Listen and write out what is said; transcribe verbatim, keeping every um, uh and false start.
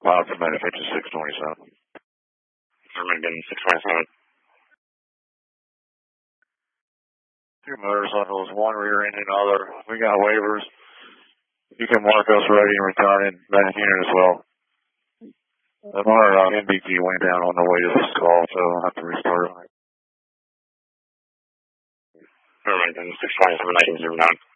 Cloud submitted fifty-six twenty-seven. Submitted six twenty-seven. Two motorcycles, one rear engine, other. We got waivers. You can mark us ready and return it back unit as well. And our uh, M B T went down on the way to this call, so I'll have to restart it. Submitted six twenty-seven nineteen zero nine.